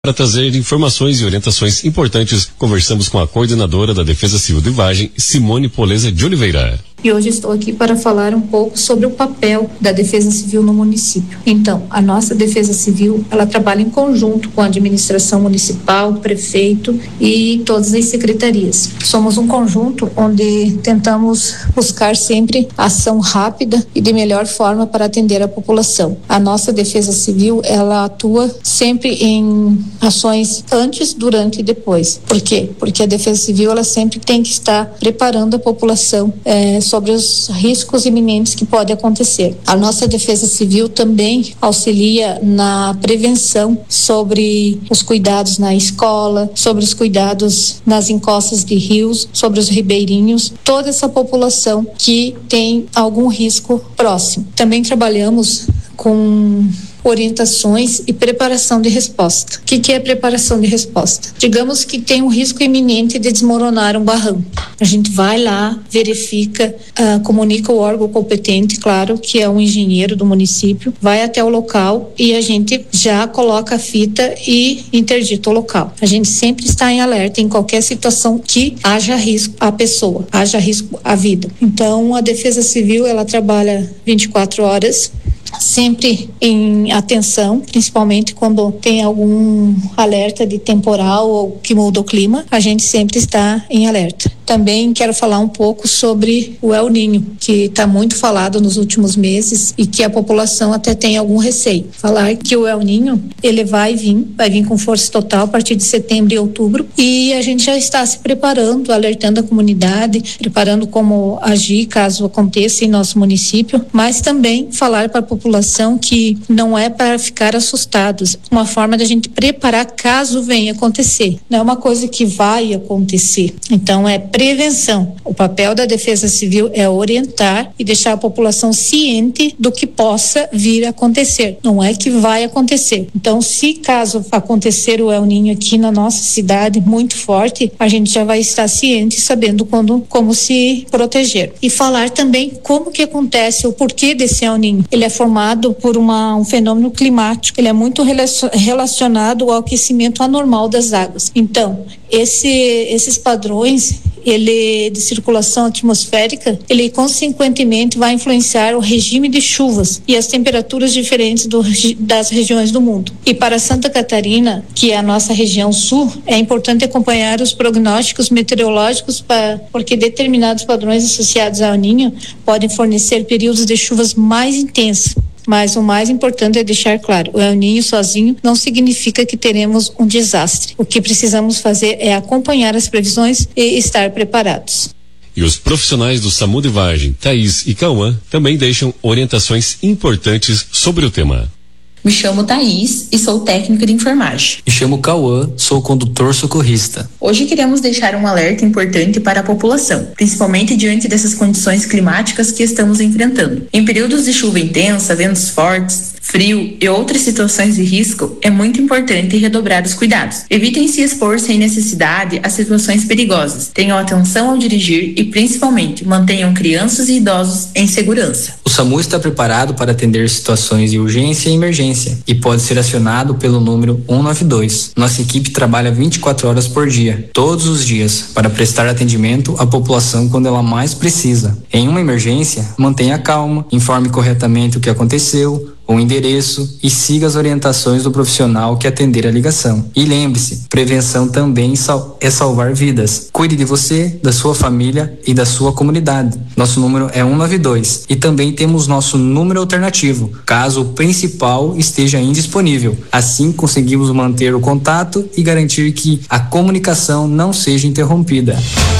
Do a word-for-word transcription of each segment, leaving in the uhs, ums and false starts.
Para trazer informações e orientações importantes, conversamos com a coordenadora da Defesa Civil de Vargem, Simone Poleza de Oliveira. E hoje estou aqui para falar um pouco sobre o papel da Defesa Civil no município. Então, a nossa Defesa Civil, ela trabalha em conjunto com a administração municipal, prefeito e todas as secretarias. Somos um conjunto onde tentamos buscar sempre ação rápida e de melhor forma para atender a população. A nossa Defesa Civil, ela atua sempre em ações antes, durante e depois. Por quê? Porque a Defesa Civil, ela sempre tem que estar preparando a população é, sobre os riscos iminentes que podem acontecer. A nossa Defesa Civil também auxilia na prevenção sobre os cuidados na escola, sobre os cuidados nas encostas de rios, sobre os ribeirinhos, toda essa população que tem algum risco próximo. Também trabalhamos com orientações e preparação de resposta. O que, que é preparação de resposta? Digamos que tem um risco iminente de desmoronar um barranco. A gente vai lá, verifica, uh, comunica o órgão competente, claro, que é um engenheiro do município, vai até o local e a gente já coloca a fita e interdita o local. A gente sempre está em alerta em qualquer situação que haja risco à pessoa, haja risco à vida. Então, a Defesa Civil, ela trabalha vinte e quatro horas, sempre em atenção, principalmente quando tem algum alerta de temporal ou que muda o clima, a gente sempre está em alerta. Também quero falar um pouco sobre o El Niño, que está muito falado nos últimos meses e que a população até tem algum receio. Falar que o El Niño, ele vai vir, vai vir com força total a partir de setembro e outubro, e a gente já está se preparando, alertando a comunidade, preparando como agir caso aconteça em nosso município, mas também falar para a população que não é para ficar assustados, uma forma da gente preparar caso venha acontecer, não é uma coisa que vai acontecer. Então é prevenção. O papel da Defesa Civil é orientar e deixar a população ciente do que possa vir a acontecer. Não é que vai acontecer. Então, se caso acontecer o El Niño aqui na nossa cidade muito forte, a gente já vai estar ciente, sabendo quando, como se proteger. E falar também como que acontece, o porquê desse El Niño. Ele é formado por uma, um fenômeno climático. Ele é muito relacionado ao aquecimento anormal das águas. Então, esse, esses padrões ele de circulação atmosférica, ele consequentemente vai influenciar o regime de chuvas e as temperaturas diferentes do, das regiões do mundo. E para Santa Catarina, que é a nossa região sul, é importante acompanhar os prognósticos meteorológicos pra, porque determinados padrões associados ao Ninho podem fornecer períodos de chuvas mais intensas. Mas o mais importante é deixar claro, o El Niño sozinho não significa que teremos um desastre. O que precisamos fazer é acompanhar as previsões e estar preparados. E os profissionais do SAMU de Vargem, Thaís e Cauã, também deixam orientações importantes sobre o tema. Me chamo Thaís e sou técnica de enfermagem. Me chamo Cauã, sou condutor socorrista. Hoje queremos deixar um alerta importante para a população, principalmente diante dessas condições climáticas que estamos enfrentando. Em períodos de chuva intensa, ventos fortes, frio e outras situações de risco, é muito importante redobrar os cuidados. Evitem se expor sem necessidade a situações perigosas. Tenham atenção ao dirigir e, principalmente, mantenham crianças e idosos em segurança. O SAMU está preparado para atender situações de urgência e emergência e pode ser acionado pelo número um nove dois. Nossa equipe trabalha vinte e quatro horas por dia, todos os dias, para prestar atendimento à população quando ela mais precisa. Em uma emergência, mantenha calma, informe corretamente o que aconteceu, o endereço e siga as orientações do profissional que atender a ligação. E lembre-se, prevenção também sal- é salvar vidas. Cuide de você, da sua família e da sua comunidade. Nosso número é um nove dois e também temos nosso número alternativo, caso o principal esteja indisponível. Assim conseguimos manter o contato e garantir que a comunicação não seja interrompida.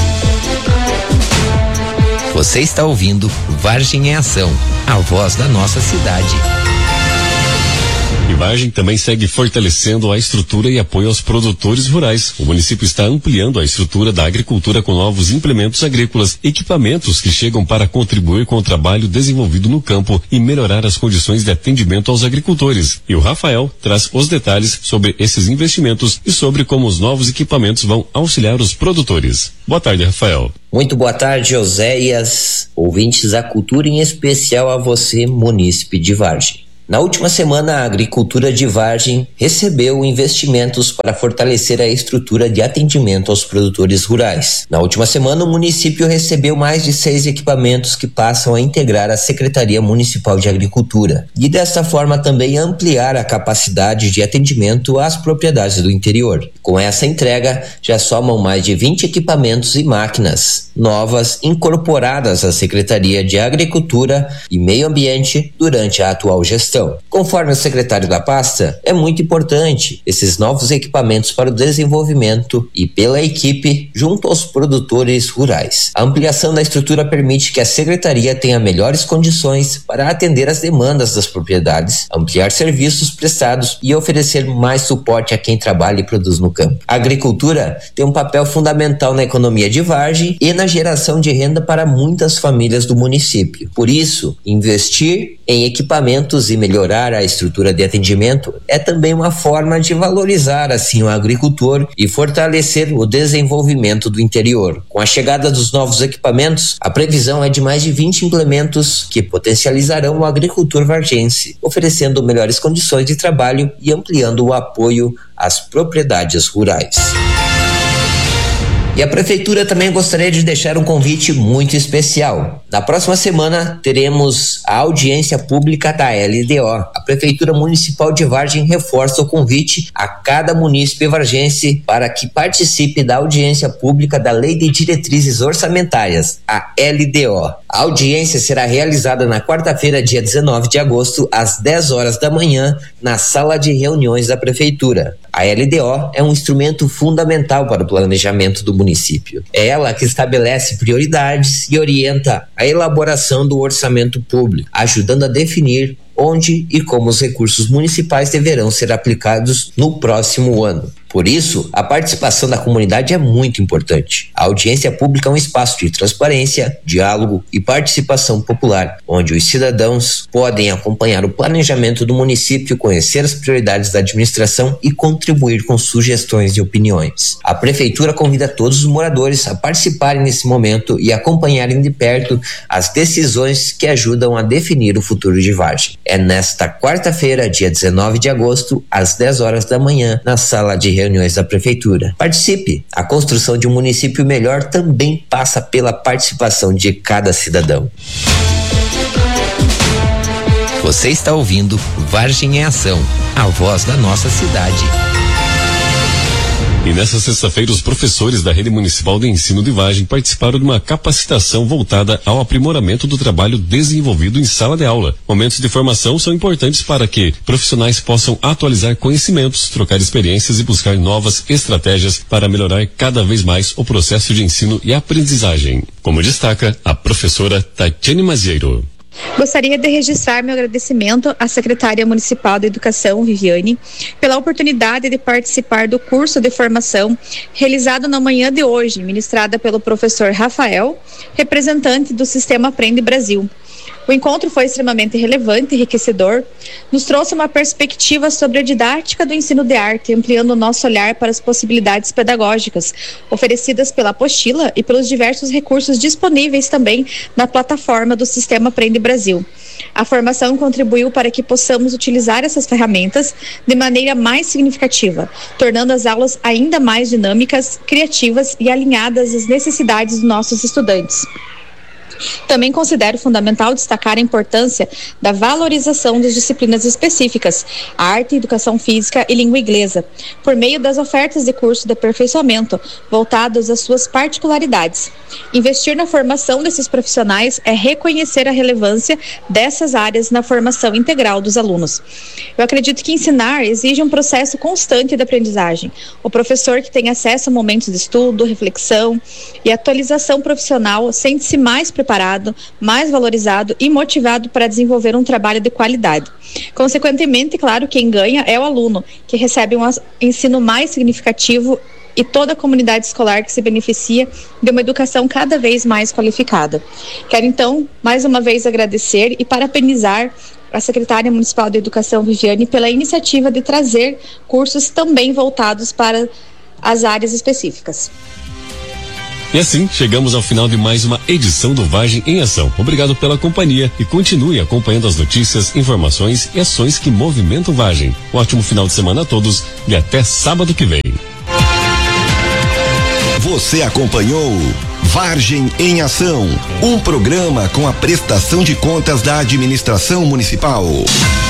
Você está ouvindo Vargem em Ação, a voz da nossa cidade. E Vargem também segue fortalecendo a estrutura e apoio aos produtores rurais. O município está ampliando a estrutura da agricultura com novos implementos agrícolas, equipamentos que chegam para contribuir com o trabalho desenvolvido no campo e melhorar as condições de atendimento aos agricultores. E o Rafael traz os detalhes sobre esses investimentos e sobre como os novos equipamentos vão auxiliar os produtores. Boa tarde, Rafael. Muito boa tarde, Oséias, ouvintes da cultura, em especial a você, munícipe de Vargem. Na última semana, a Agricultura de Vargem recebeu investimentos para fortalecer a estrutura de atendimento aos produtores rurais. Na última semana, o município recebeu mais de seis equipamentos que passam a integrar a Secretaria Municipal de Agricultura e, desta forma, também ampliar a capacidade de atendimento às propriedades do interior. Com essa entrega, já somam mais de vinte equipamentos e máquinas novas incorporadas à Secretaria de Agricultura e Meio Ambiente durante a atual gestão. Conforme o secretário da pasta, é muito importante esses novos equipamentos para o desenvolvimento e pela equipe junto aos produtores rurais. A ampliação da estrutura permite que a secretaria tenha melhores condições para atender as demandas das propriedades, ampliar serviços prestados e oferecer mais suporte a quem trabalha e produz no campo. A agricultura tem um papel fundamental na economia de Vargem e na geração de renda para muitas famílias do município. Por isso, investir em equipamentos e melhorar a estrutura de atendimento é também uma forma de valorizar assim o agricultor e fortalecer o desenvolvimento do interior. Com a chegada dos novos equipamentos, a previsão é de mais de vinte implementos que potencializarão o agricultor vargense, oferecendo melhores condições de trabalho e ampliando o apoio às propriedades rurais. E a Prefeitura também gostaria de deixar um convite muito especial. Na próxima semana teremos a audiência pública da L D O. A Prefeitura Municipal de Vargem reforça o convite a cada munícipe vargense para que participe da audiência pública da Lei de Diretrizes Orçamentárias, a L D O. A audiência será realizada na quarta-feira, dia dezenove de agosto, às dez horas da manhã, na sala de reuniões da Prefeitura. A L D O é um instrumento fundamental para o planejamento do município. É ela que estabelece prioridades e orienta a elaboração do orçamento público, ajudando a definir onde e como os recursos municipais deverão ser aplicados no próximo ano. Por isso, a participação da comunidade é muito importante. A audiência pública é um espaço de transparência, diálogo e participação popular, onde os cidadãos podem acompanhar o planejamento do município, conhecer as prioridades da administração e contribuir com sugestões e opiniões. A Prefeitura convida todos os moradores a participarem nesse momento e acompanharem de perto as decisões que ajudam a definir o futuro de Vargem. É nesta quarta-feira, dia dezenove de agosto, às dez horas da manhã, na sala de reuniões da Prefeitura. Participe! A construção de um município melhor também passa pela participação de cada cidadão. Você está ouvindo Vargem em Ação, a voz da nossa cidade. E nessa sexta-feira, os professores da Rede Municipal de Ensino de Vargem participaram de uma capacitação voltada ao aprimoramento do trabalho desenvolvido em sala de aula. Momentos de formação são importantes para que profissionais possam atualizar conhecimentos, trocar experiências e buscar novas estratégias para melhorar cada vez mais o processo de ensino e aprendizagem. Como destaca a professora Tatiane Mazieiro. Gostaria de registrar meu agradecimento à secretária municipal da Educação, Viviane, pela oportunidade de participar do curso de formação realizado na manhã de hoje, ministrada pelo professor Rafael, representante do Sistema Aprende Brasil. O encontro foi extremamente relevante e enriquecedor, nos trouxe uma perspectiva sobre a didática do ensino de arte, ampliando o nosso olhar para as possibilidades pedagógicas oferecidas pela apostila e pelos diversos recursos disponíveis também na plataforma do Sistema Aprende Brasil. A formação contribuiu para que possamos utilizar essas ferramentas de maneira mais significativa, tornando as aulas ainda mais dinâmicas, criativas e alinhadas às necessidades dos nossos estudantes. Também considero fundamental destacar a importância da valorização das disciplinas específicas, arte, educação física e língua inglesa, por meio das ofertas de curso de aperfeiçoamento voltados às suas particularidades. Investir na formação desses profissionais é reconhecer a relevância dessas áreas na formação integral dos alunos. Eu acredito que ensinar exige um processo constante de aprendizagem. O professor que tem acesso a momentos de estudo, reflexão e atualização profissional sente-se mais preparado preparado, mais valorizado e motivado para desenvolver um trabalho de qualidade. Consequentemente, claro, quem ganha é o aluno, que recebe um ensino mais significativo e toda a comunidade escolar que se beneficia de uma educação cada vez mais qualificada. Quero então, mais uma vez, agradecer e parabenizar a secretária municipal de Educação, Viviane, pela iniciativa de trazer cursos também voltados para as áreas específicas. E assim, chegamos ao final de mais uma edição do Vargem em Ação. Obrigado pela companhia e continue acompanhando as notícias, informações e ações que movimentam Vargem. Um ótimo final de semana a todos e até sábado que vem. Você acompanhou Vargem em Ação, um programa com a prestação de contas da administração municipal.